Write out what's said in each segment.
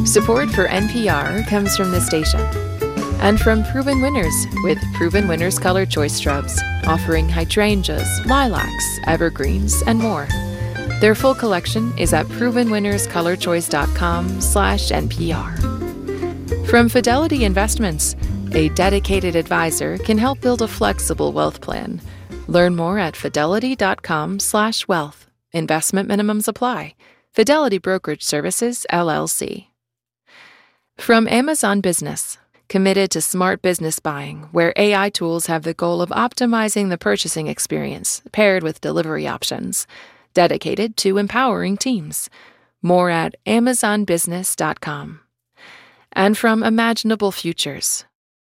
Support for NPR comes from the station and from Proven Winners with Proven Winners Color Choice Shrubs, offering hydrangeas, lilacs, evergreens, and more. Their full collection is at provenwinners.com/NPR. From Fidelity Investments, a dedicated advisor can help build a flexible wealth plan. Learn more at fidelity.com/wealth. Investment minimums apply. Fidelity Brokerage Services, LLC. From Amazon Business, committed to smart business buying, where AI tools have the goal of optimizing the purchasing experience, paired with delivery options. Dedicated to empowering teams. More at amazonbusiness.com. And from Imaginable Futures.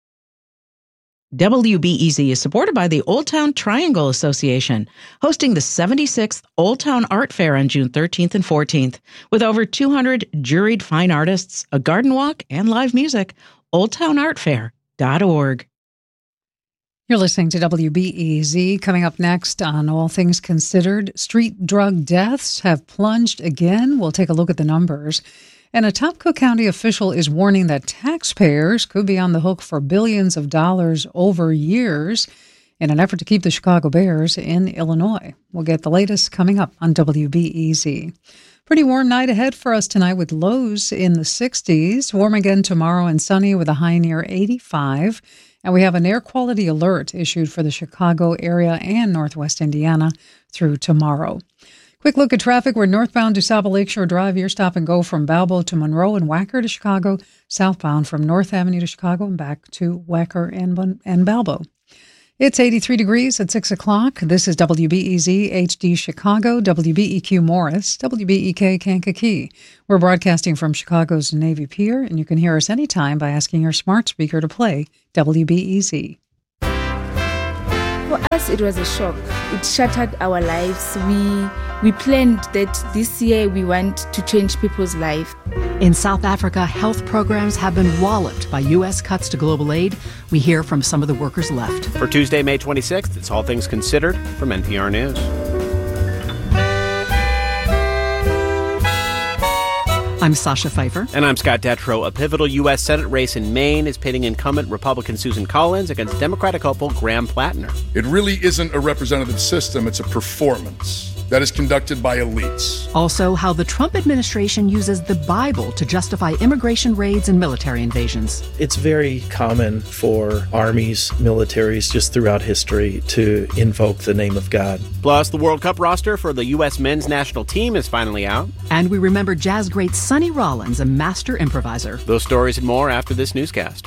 WBEZ is supported by the Old Town Triangle Association, hosting the 76th Old Town Art Fair on June 13th and 14th. With over 200 juried fine artists, a garden walk, and live music, oldtownartfair.org. You're listening to WBEZ. Coming up next on All Things Considered, street drug deaths have plunged again. We'll take a look at the numbers. And a top Cook County official is warning that taxpayers could be on the hook for billions of dollars over years in an effort to keep the Chicago Bears in Illinois. We'll get the latest coming up on WBEZ. Pretty warm night ahead for us tonight with lows in the 60s. Warm again tomorrow and sunny with a high near 85. And we have an air quality alert issued for the Chicago area and Northwest Indiana through tomorrow. Quick look at traffic. We're northbound DuSable Lakeshore Drive. Your stop and go from Balbo to Monroe and Wacker to Chicago. Southbound from North Avenue to Chicago and back to Wacker and Balbo. It's 83 degrees at 6 o'clock. This is WBEZ HD Chicago, WBEQ Morris, WBEK Kankakee. We're broadcasting from Chicago's Navy Pier, and you can hear us anytime by asking your smart speaker to play WBEZ. For us, it was a shock. It shattered our lives. We planned that this year we want to change people's life. In South Africa, health programs have been walloped by U.S. cuts to global aid. We hear from some of the workers left. For Tuesday, May 26th, it's All Things Considered from NPR News. I'm Sasha Pfeiffer. And I'm Scott Detrow. A pivotal U.S. Senate race in Maine is pitting incumbent Republican Susan Collins against Democratic hopeful Graham Plattner. It really isn't a representative system. It's a performance that is conducted by elites. Also, how the Trump administration uses the Bible to justify immigration raids and military invasions. It's very common for armies, militaries, just throughout history to invoke the name of God. Plus, the World Cup roster for the U.S. men's national team is finally out. And we remember jazz great Sonny Rollins, a master improviser. Those stories and more after this newscast.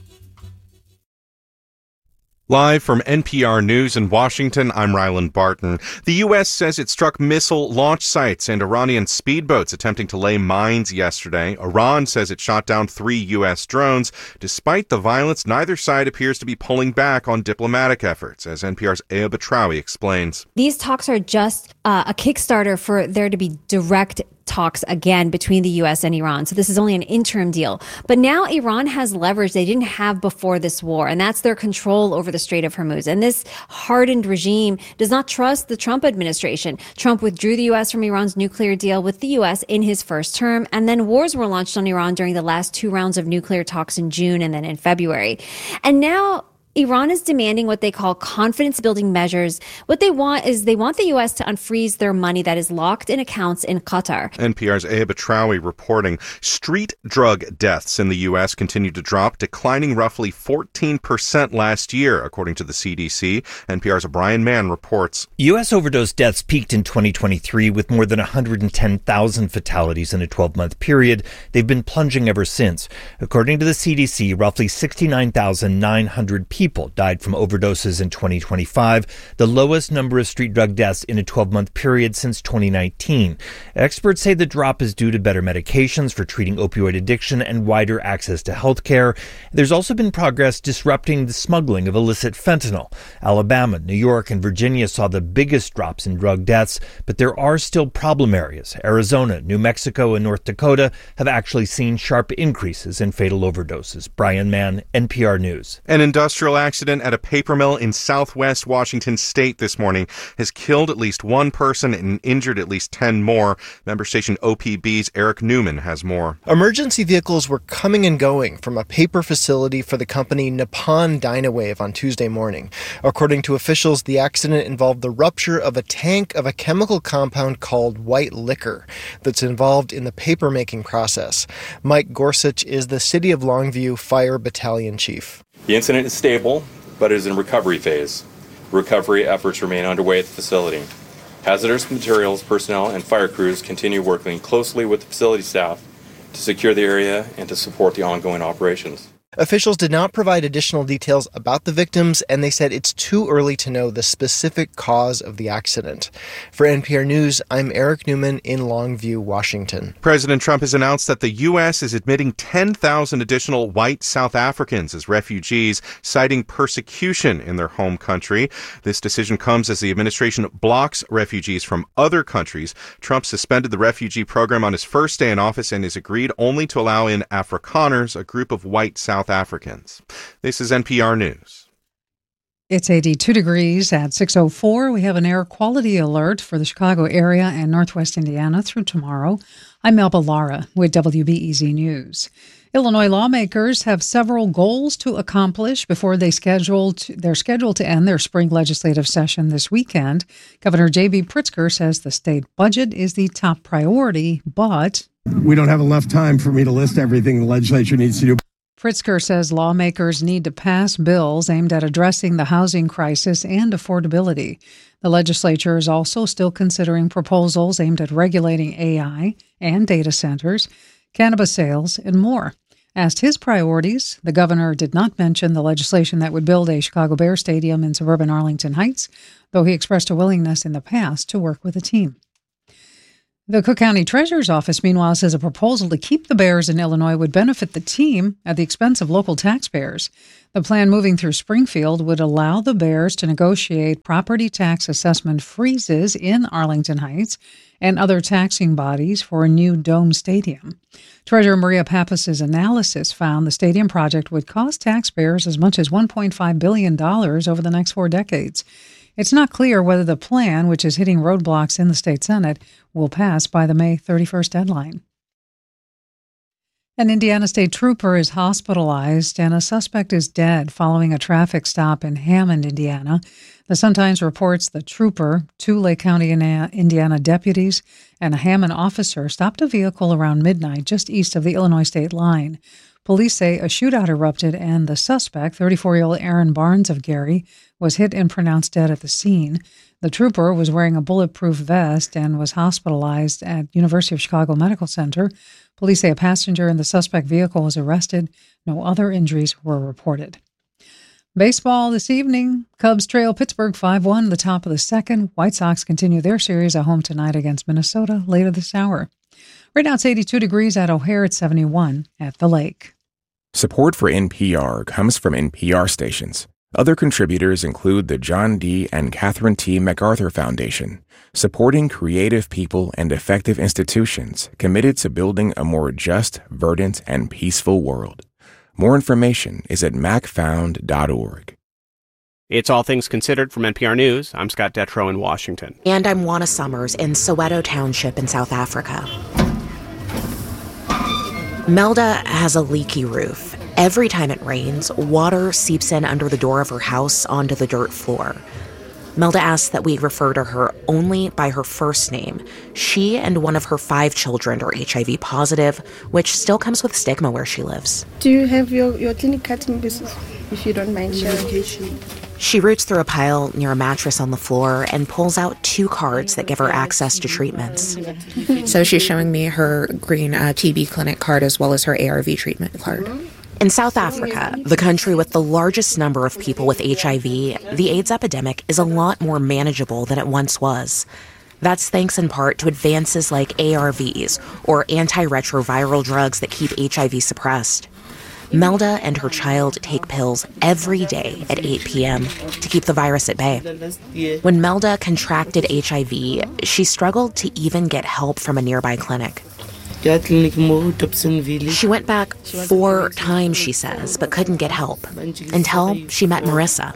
Live from NPR News in Washington, I'm Ryland Barton. The U.S. says it struck missile launch sites and Iranian speedboats attempting to lay mines yesterday. Iran says it shot down 3 U.S. drones. Despite the violence, neither side appears to be pulling back on diplomatic efforts, as NPR's Aya Batrawi explains. These talks are just a Kickstarter for there to be direct talks again between the U.S. and Iran. So this is only an interim deal. But now Iran has leverage they didn't have before this war, and that's their control over the Strait of Hormuz. And this hardened regime does not trust the Trump administration. Trump withdrew the U.S. from Iran's nuclear deal with the U.S. in his first term, and then wars were launched on Iran during the last 2 rounds of nuclear talks in June and then in February. And now Iran is demanding what they call confidence-building measures. What they want is they want the U.S. to unfreeze their money that is locked in accounts in Qatar. NPR's Aya Batrawi reporting street drug deaths in the U.S. continue to drop, declining roughly 14% last year, according to the CDC. NPR's Brian Mann reports. U.S. overdose deaths peaked in 2023 with more than 110,000 fatalities in a 12-month period. They've been plunging ever since. According to the CDC, roughly 69,900 people died from overdoses in 2025, the lowest number of street drug deaths in a 12-month period since 2019. Experts say the drop is due to better medications for treating opioid addiction and wider access to health care. There's also been progress disrupting the smuggling of illicit fentanyl. Alabama, New York, and Virginia saw the biggest drops in drug deaths, but there are still problem areas. Arizona, New Mexico, and North Dakota have actually seen sharp increases in fatal overdoses. Brian Mann, NPR News. An industrial fatal accident at a paper mill in southwest Washington state this morning has killed at least one person and injured at least 10 more. Member station OPB's Eric Newman has more. Emergency vehicles were coming and going from a paper facility for the company Nippon Dynawave on Tuesday morning. According to officials, the accident involved the rupture of a tank of a chemical compound called white liquor that's involved in the paper-making process. Mike Gorsuch is the City of Longview Fire Battalion Chief. The incident is stable, but is in recovery phase. Recovery efforts remain underway at the facility. Hazardous materials personnel and fire crews continue working closely with the facility staff to secure the area and to support the ongoing operations. Officials did not provide additional details about the victims, and they said it's too early to know the specific cause of the accident. For NPR News, I'm Eric Newman in Longview, Washington. President Trump has announced that the U.S. is admitting 10,000 additional white South Africans as refugees, citing persecution in their home country. This decision comes as the administration blocks refugees from other countries. Trump suspended the refugee program on his first day in office and has agreed only to allow in Afrikaners, a group of white South Africans. This is NPR News. It's 82 degrees at 6:04. We have an air quality alert for the Chicago area and northwest Indiana through tomorrow. I'm Melba Lara with WBEZ News. Illinois lawmakers have several goals to accomplish before they're scheduled to end their spring legislative session this weekend. Governor J.B. Pritzker says the state budget is the top priority, but we don't have enough time for me to list everything the legislature needs to do. Pritzker says lawmakers need to pass bills aimed at addressing the housing crisis and affordability. The legislature is also still considering proposals aimed at regulating AI and data centers, cannabis sales, and more. Asked his priorities, the governor did not mention the legislation that would build a Chicago Bears stadium in suburban Arlington Heights, though he expressed a willingness in the past to work with a team. The Cook County Treasurer's Office, meanwhile, says a proposal to keep the Bears in Illinois would benefit the team at the expense of local taxpayers. The plan moving through Springfield would allow the Bears to negotiate property tax assessment freezes in Arlington Heights and other taxing bodies for a new dome stadium. Treasurer Maria Pappas's analysis found the stadium project would cost taxpayers as much as $1.5 billion over the next 4 decades. It's not clear whether the plan, which is hitting roadblocks in the state Senate, will pass by the May 31st deadline. An Indiana state trooper is hospitalized and a suspect is dead following a traffic stop in Hammond, Indiana. The Sun-Times reports the trooper, 2 Lake County, Indiana deputies, and a Hammond officer stopped a vehicle around midnight just east of the Illinois state line. Police say a shootout erupted and the suspect, 34-year-old Aaron Barnes of Gary, was hit and pronounced dead at the scene. The trooper was wearing a bulletproof vest and was hospitalized at University of Chicago Medical Center. Police say a passenger in the suspect vehicle was arrested. No other injuries were reported. Baseball this evening. Cubs trail Pittsburgh 5-1, the top of the second. White Sox continue their series at home tonight against Minnesota later this hour. Right now it's 82 degrees at O'Hare, at 71 at the lake. Support for NPR comes from NPR stations. Other contributors include the John D. and Catherine T. MacArthur Foundation, supporting creative people and effective institutions committed to building a more just, verdant, and peaceful world. More information is at macfound.org. It's All Things Considered from NPR News. I'm Scott Detrow in Washington. And I'm Juana Summers in Soweto Township in South Africa. Melda has a leaky roof. Every time it rains, water seeps in under the door of her house onto the dirt floor. Melda asks that we refer to her only by her first name. She and one of her 5 children are HIV positive, which still comes with stigma where she lives. Do you have your clinic card, if you don't mind sharing? She roots through a pile near a mattress on the floor and pulls out 2 cards that give her access to treatments. So she's showing me her green TB clinic card as well as her ARV treatment card. In South Africa, the country with the largest number of people with HIV, the AIDS epidemic is a lot more manageable than it once was. That's thanks in part to advances like ARVs, or antiretroviral drugs that keep HIV suppressed. Melda and her child take pills every day at 8 p.m. to keep the virus at bay. When Melda contracted HIV, she struggled to even get help from a nearby clinic. She went back 4 times, she says, but couldn't get help until she met Marissa.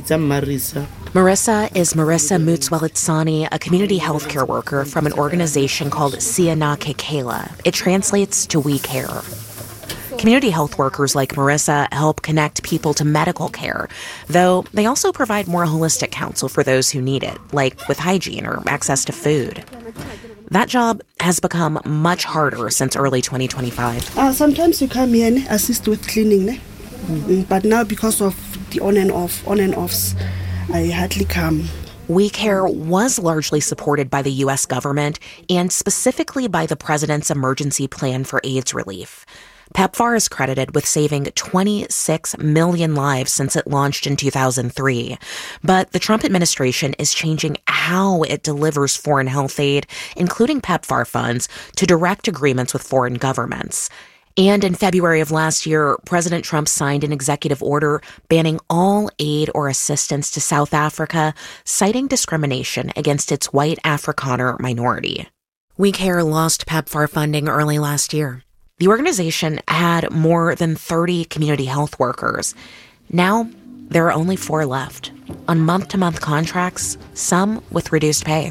Marissa is Marissa Mutswelitsani, a community healthcare worker from an organization called Siana Kekela. It translates to We Care. Community health workers like Marissa help connect people to medical care, though they also provide more holistic counsel for those who need it, like with hygiene or access to food. That job has become much harder since early 2025. Sometimes you come here and assist with cleaning, but now because of the on and offs, I hardly come. We Care was largely supported by the U.S. government and specifically by the president's emergency plan for AIDS relief. PEPFAR is credited with saving 26 million lives since it launched in 2003. But the Trump administration is changing how it delivers foreign health aid, including PEPFAR funds, to direct agreements with foreign governments. And in February of last year, President Trump signed an executive order banning all aid or assistance to South Africa, citing discrimination against its white Afrikaner minority. We Care lost PEPFAR funding early last year. The organization had more than 30 community health workers. Now, there are only 4 left, on month-to-month contracts, some with reduced pay.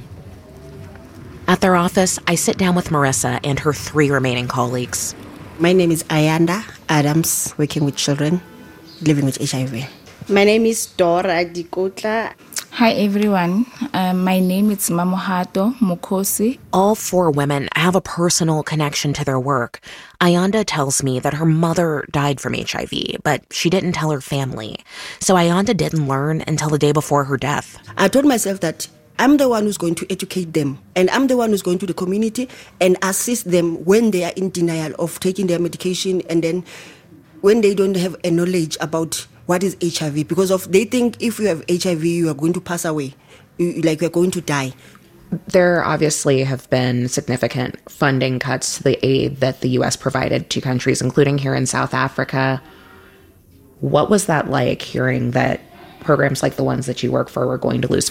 At their office, I sit down with Marissa and her 3 remaining colleagues. My name is Ayanda Adams, working with children living with HIV. My name is Dora Dikotla. Hi everyone, my name is Mamohato Mukosi. All 4 women have a personal connection to their work. Ayanda tells me that her mother died from HIV, but she didn't tell her family. So Ayanda didn't learn until the day before her death. I told myself that I'm the one who's going to educate them, and I'm the one who's going to the community and assist them when they are in denial of taking their medication, and then when they don't have a knowledge about what is HIV, because they think if you have HIV, you are going to pass away, like you're going to die. There obviously have been significant funding cuts to the aid that the U.S. provided to countries, including here in South Africa. What was that like, hearing that programs like the ones that you work for were going to lose